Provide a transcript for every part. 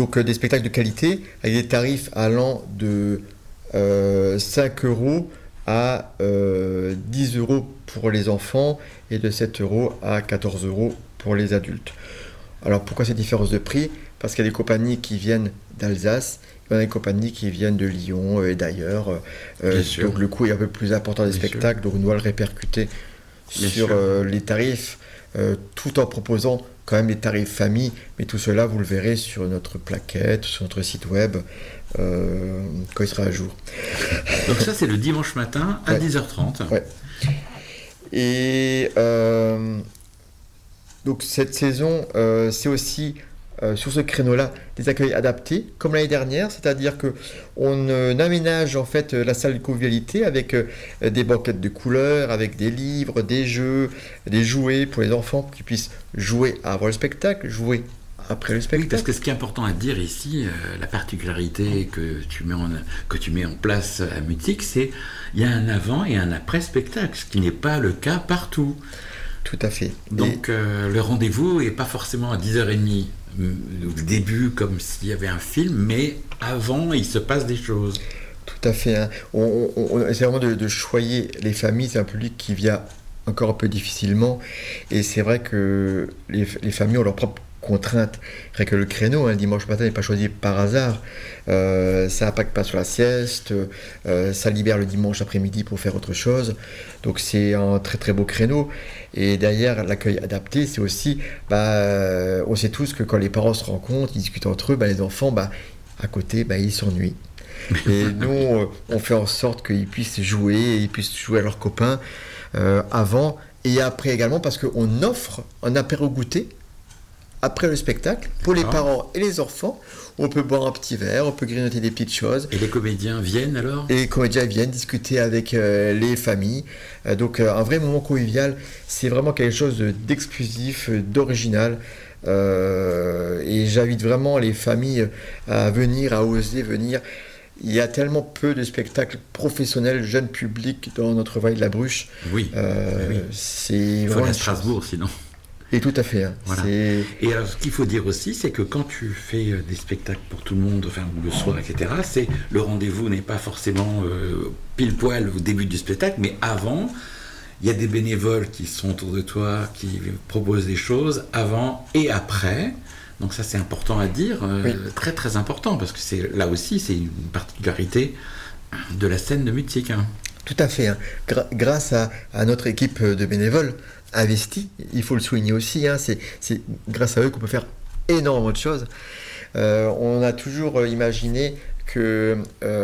Donc des spectacles de qualité avec des tarifs allant de 5 euros à 10 euros pour les enfants et de 7 euros à 14 euros pour les adultes. Alors pourquoi cette différence de prix ? Parce qu'il y a des compagnies qui viennent d'Alsace, il y a des compagnies qui viennent de Lyon et d'ailleurs. Donc le coût est un peu plus important des spectacles, donc on doit le répercuter sur les tarifs, tout en proposant quand même les tarifs famille, mais tout cela vous le verrez sur notre plaquette, sur notre site web, quand il sera à jour. Donc ça c'est le dimanche matin à 10h30. Ouais. Et donc cette saison, c'est aussi sur ce créneau-là des accueils adaptés, comme l'année dernière, c'est-à-dire qu'on aménage en fait la salle de convivialité avec des banquettes de couleurs, avec des livres, des jeux, des jouets pour les enfants qui puissent jouer avant le spectacle, jouer après le spectacle. Oui, parce que ce qui est important à dire ici, la particularité que tu mets en place à Mutzig, c'est qu'il y a un avant et un après spectacle, ce qui n'est pas le cas partout. Tout à fait. Donc le rendez-vous n'est pas forcément à 10h30 au début comme s'il y avait un film, mais avant il se passe des choses. Tout à fait. Hein. On essaie vraiment de choyer les familles, c'est un public qui vient encore un peu difficilement, et c'est vrai que les familles ont leurs propres contraintes. C'est vrai que le créneau, le dimanche matin, n'est pas choisi par hasard. Ça n'impacte pas sur la sieste, ça libère le dimanche après-midi pour faire autre chose. Donc c'est un très très beau créneau. Et derrière l'accueil adapté, c'est aussi, on sait tous que quand les parents se rencontrent, ils discutent entre eux, les enfants, à côté, ils s'ennuient. Et nous, on fait en sorte qu'ils puissent jouer à leurs copains avant et après également, parce qu'on offre un apéro-goûter après le spectacle, pour les parents et les enfants. On peut boire un petit verre, on peut grignoter des petites choses. Et les comédiens viennent alors ? Et les comédiens viennent discuter avec les familles. Donc un vrai moment convivial, c'est vraiment quelque chose d'exclusif, d'original. Et j'invite vraiment les familles à venir, à oser venir. Il y a tellement peu de spectacles professionnels, jeune public dans notre vallée de la Bruche. Oui. C'est il faut aller à Strasbourg sinon. Et tout à fait. Hein. Voilà. Et alors, ce qu'il faut dire aussi, c'est que quand tu fais des spectacles pour tout le monde, ou le soir, etc., le rendez-vous n'est pas forcément pile poil au début du spectacle, mais avant, il y a des bénévoles qui sont autour de toi, qui proposent des choses avant et après. Donc ça, c'est important à dire, très très important, parce que là aussi, c'est une particularité de la scène de Mutzig. Hein. Tout à fait. Hein. Grâce à notre équipe de bénévoles, investi, il faut le souligner aussi, hein, c'est grâce à eux qu'on peut faire énormément de choses. On a toujours imaginé que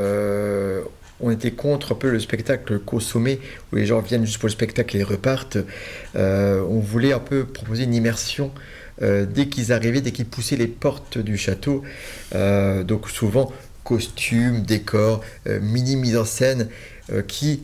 on était contre un peu le spectacle consommé, où les gens viennent juste pour le spectacle et repartent. On voulait un peu proposer une immersion dès qu'ils arrivaient, dès qu'ils poussaient les portes du château. Donc souvent, costumes, décors, mini mise en scène qui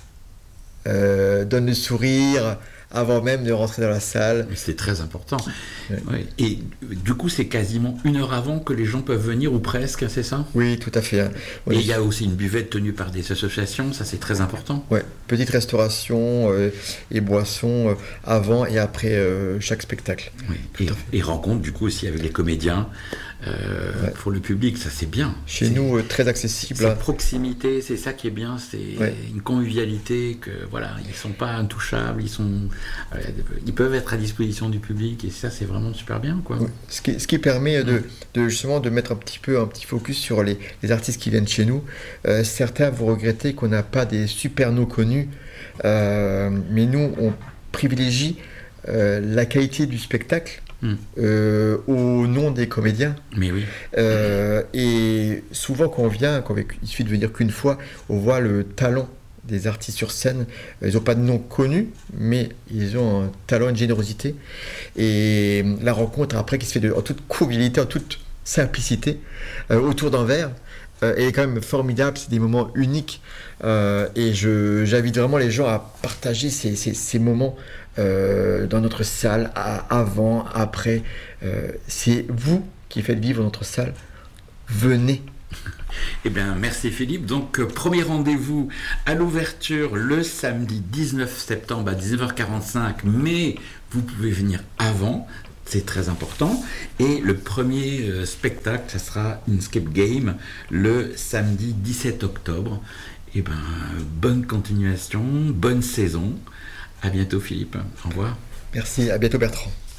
donne le sourire avant même de rentrer dans la salle. C'est très important. Ouais. Et du coup, c'est quasiment 1 heure avant que les gens peuvent venir, ou presque, c'est ça ? Oui, tout à fait. Et il y a aussi une buvette tenue par des associations, ça c'est très important. Oui, petite restauration et boissons avant et après chaque spectacle. Oui. Et rencontre du coup aussi avec les comédiens. Pour le public, ça c'est bien. Chez nous, très accessible. C'est proximité, c'est ça qui est bien, c'est une convivialité que ils sont pas intouchables, ils peuvent être à disposition du public et ça c'est vraiment super bien quoi. Ce qui permet de justement de mettre un petit focus sur les artistes qui viennent chez nous. Certains vont regretter qu'on n'a pas des super noms connus, mais nous on privilégie la qualité du spectacle. Au nom des comédiens. Mais oui. Et souvent quand on vient, il suffit de venir qu'une fois, on voit le talent des artistes sur scène. Ils n'ont pas de nom connu, mais ils ont un talent, une générosité. Et la rencontre après qui se fait en toute convivialité, en toute simplicité, autour d'un verre, est quand même formidable. C'est des moments uniques. Et j'invite vraiment les gens à partager ces moments dans notre salle, avant, après. C'est vous qui faites vivre notre salle. Venez. Eh bien, merci Philippe. Donc, premier rendez-vous à l'ouverture le samedi 19 septembre à 19h45, mais vous pouvez venir avant. c'est très important. Et le premier spectacle, ça sera Inkscape Game, le samedi 17 octobre. Et ben, bonne continuation, bonne saison. À bientôt Philippe. Au revoir. Merci, à bientôt Bertrand.